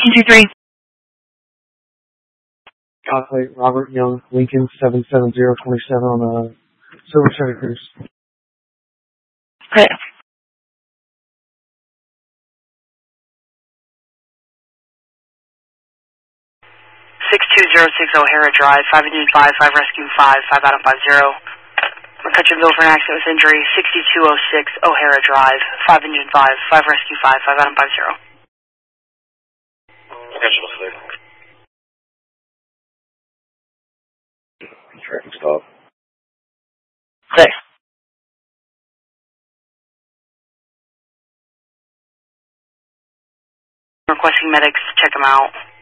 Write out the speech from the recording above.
1923. Calculate Robert Young, Lincoln 77027 on a Silver Santa Cruz. Okay. 6206 O'Hara Drive, 5 Engine 5, 5 Rescue 5, 5 Adam 50. McCutcheon bill for an accident with injury, 6206 O'Hara Drive, 5 Engine 5, 5 Rescue 5, 5 Adam 50. Potential clear. Traffic stop. Okay. Requesting medics, check them out.